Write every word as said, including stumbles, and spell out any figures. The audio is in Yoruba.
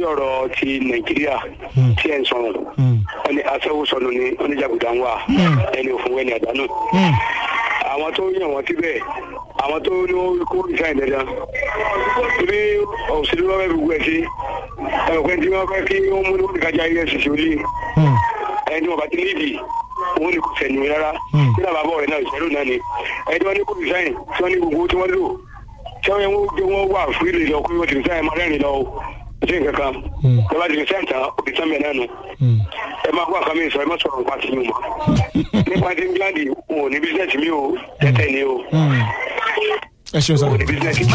lórí ọ̀rọ̀ ti Nàìjíríà tí ẹ̀ ń sọ̀rọ̀ wọ́n ní aṣẹ́wó sọnù ní oníjàgùdà ń wà ẹni òfin wẹ́ni àdánù àwọn tó yàn wọ́n síbẹ̀ àwọn tó ní kó ìsáyìn dandan torí òṣèlú wọn fẹ́ fi gbẹ sí ẹ̀rọ̀pẹ́ tí wọ́n fẹ́ kí wọ́n mú ní kájà ilé ṣiṣẹ́ olé ẹni wọn bá ti léèdì òun ní kò sẹ̀yìn rárá nígbà bàbá ọ̀rẹ́ náà ìṣẹ́lú náà ni ẹni wọn ní kó ìsáyìn tí wọ́n ní gbogbo tí wọ́n lò tí wọ́n yẹn wọ́n wà fún ilé lọ kó wọ́n ti ìsáyìn máa rẹ́rìn lọ ṣé nǹkan kan ẹ bá ti ìsáyìn tán òbí sánbẹ̀ náà nù ẹ máa kó àkàmì ìsọ ẹ má sọ̀rọ̀ nípa tìyún mọ́ nípa tí England wọn ò ní bísíǹsì mi ò tẹ́tẹ́ ni o ẹ ṣeun sá.